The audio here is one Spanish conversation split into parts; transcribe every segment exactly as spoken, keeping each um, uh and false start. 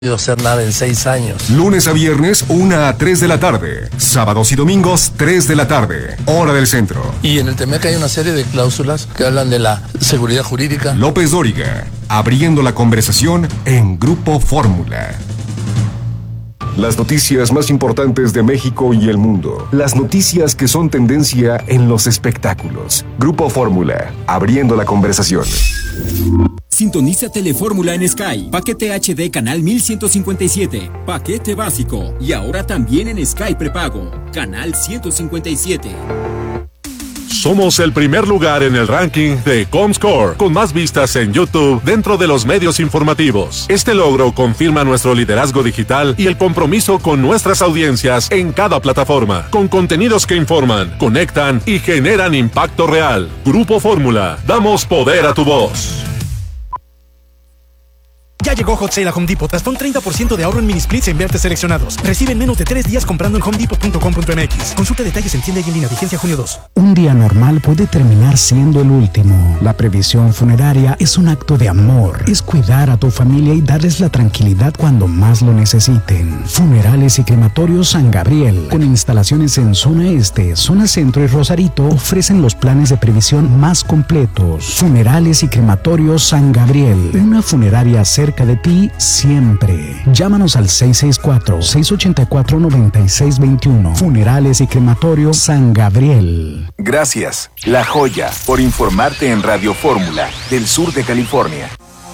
hacer nada en seis años. Lunes a viernes, una a tres de la tarde. Sábados y domingos, tres de la tarde. Hora del centro. Y en el Temec hay una serie de cláusulas que hablan de la seguridad jurídica. López Dóriga, abriendo la conversación en Grupo Fórmula. Las noticias más importantes de México y el mundo. Las noticias que son tendencia en los espectáculos. Grupo Fórmula, abriendo la conversación. Sintoniza Telefórmula en Sky. Paquete H D canal mil ciento cincuenta y siete. Paquete básico. Y ahora también en Sky prepago. Canal ciento cincuenta y siete. Somos el primer lugar en el ranking de Comscore, con más vistas en YouTube dentro de los medios informativos. Este logro confirma nuestro liderazgo digital y el compromiso con nuestras audiencias en cada plataforma, con contenidos que informan, conectan y generan impacto real. Grupo Fórmula, damos poder a tu voz. Ya llegó Hot Sale a Home Depot. Hasta un treinta por ciento de ahorro en mini splits en vertes seleccionados. Recibe en menos de tres días comprando en home depot punto com punto m x. Consulta detalles en tienda y en línea. Vigencia junio dos. Un día normal puede terminar siendo el último. La previsión funeraria es un acto de amor. Es cuidar a tu familia y darles la tranquilidad cuando más lo necesiten. Funerales y Crematorios San Gabriel, con instalaciones en zona este, zona centro y Rosarito, ofrecen los planes de previsión más completos. Funerales y Crematorios San Gabriel, una funeraria cerca de ti siempre. Llámanos al seis seis cuatro, seis ocho cuatro, nueve seis dos uno. Funerales y Crematorios San Gabriel. Gracias, La Joya, por informarte en Radio Fórmula del sur de California.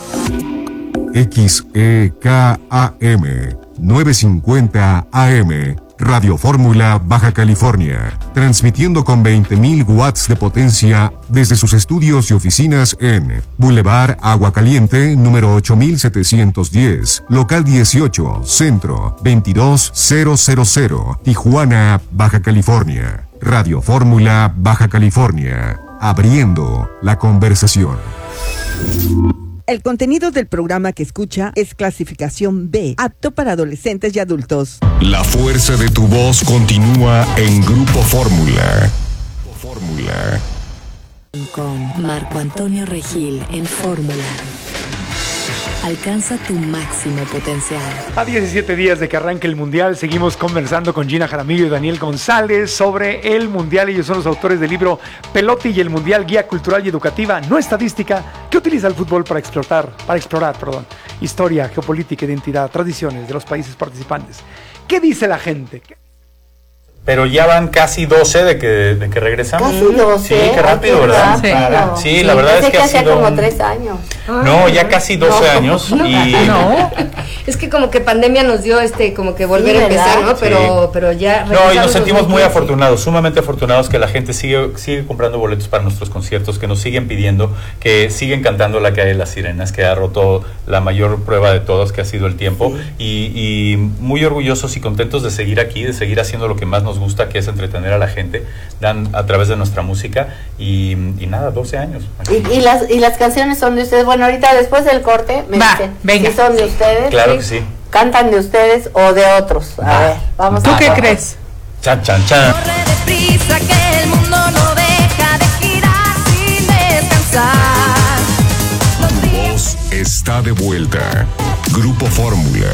X E K A M novecientos cincuenta A M, Radio Fórmula, Baja California, transmitiendo con veinte mil watts de potencia desde sus estudios y oficinas en Boulevard Agua Caliente, número ocho mil setecientos diez, local dieciocho, Centro, veintidós mil, Tijuana, Baja California. Radio Fórmula, Baja California, abriendo la conversación. El contenido del programa que escucha es clasificación B, apto para adolescentes y adultos. La fuerza de tu voz continúa en Grupo Fórmula. Fórmula. Con Marco Antonio Regil en Fórmula. Alcanza tu máximo potencial. A diecisiete días de que arranque el Mundial, seguimos conversando con Gina Jaramillo y Daniel González sobre el Mundial. Ellos son los autores del libro Pelotti y el Mundial, guía cultural y educativa, no estadística, que utiliza el fútbol para explotar, para explorar, perdón, historia, geopolítica, identidad, tradiciones de los países participantes. ¿Qué dice la gente? Pero ya van casi doce de que, de que regresamos. Casi doce. Sí, qué rápido, ¿verdad? Rápido. Sí, sí, la verdad Pensé es que, que ha hacía sido como un... tres años. No, ya casi doce no, años. No, y... no. Es que como que pandemia nos dio este, como que volver Sí, a empezar, ¿no? Pero, Sí. pero ya... No, y nos sentimos muy afortunados, sumamente afortunados que la gente sigue, sigue comprando boletos para nuestros conciertos, que nos siguen pidiendo, que siguen cantando La Calle de las Sirenas, que ha roto la mayor prueba de todos, que ha sido el tiempo. Sí. Y, y muy orgullosos y contentos de seguir aquí, de seguir haciendo lo que más nos gusta, que es entretener a la gente dan a través de nuestra música y, y nada, doce años. Y, y, las, y las canciones son de ustedes. Bueno, ahorita después del corte me Va, dicen venga. si son de ustedes. Claro ¿sí? que sí. ¿Cantan de ustedes o de otros? A Va. ver, vamos ¿Tú a qué ver. crees? Chan, chan, chan. Corre deprisa que el mundo no deja de girar sin descansar. Tu voz está de vuelta. Grupo Fórmula.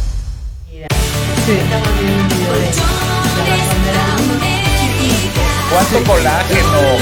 Sí. ¿Cuánto colágeno?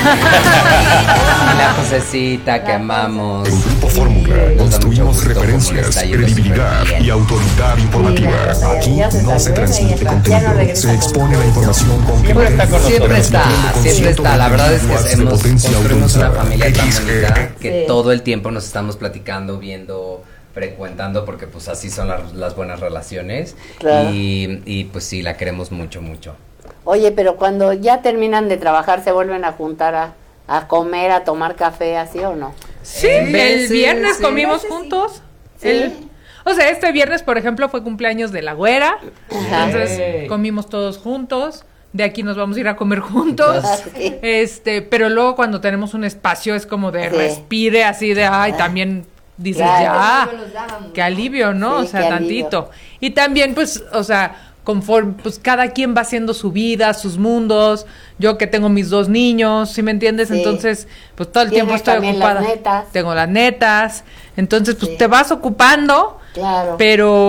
La Josecita que amamos. En Grupo Fórmula construimos referencias, credibilidad y autoridad informativa. Aquí no se transmite contenido, se expone la información con Siempre está con nosotros. Siempre está, siempre está. La verdad es que hemos, construimos una familia tan X E. bonita que Sí. todo el tiempo nos estamos platicando, viendo, frecuentando, porque pues así son las, las buenas relaciones. Claro. Y, y pues sí, la queremos mucho, mucho. Oye, pero cuando ya terminan de trabajar, ¿se vuelven a juntar a, a comer, a tomar café, así o no? Sí, Eh, el sí, viernes sí. comimos juntos. Sí. El, o sea, este viernes, por ejemplo, fue cumpleaños de la güera. Ajá. Entonces Hey. comimos todos juntos. De aquí nos vamos a ir a comer juntos. Ah, sí. Este, pero luego cuando tenemos un espacio es como de Sí. respire así de ay, también dices Claro. ya. Qué alivio, ¿no? Sí, o sea, qué alivio. tantito. Y también pues, o sea, conforme, pues cada quien va haciendo su vida, sus mundos. Yo que tengo mis dos niños, ¿sí me entiendes? Sí. Entonces, pues todo el Tienes tiempo estoy también ocupada. las netas. Tengo las netas. Entonces, pues Sí. te vas ocupando Claro. Pero